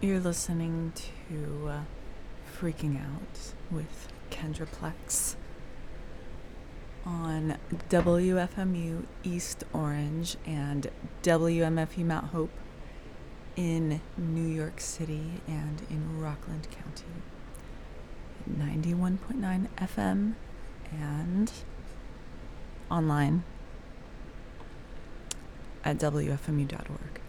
You're listening to Freaking Out with Kendra Plex on WFMU East Orange and WMFU Mount Hope in New York City and in Rockland County. 91.9 FM and online at WFMU.org.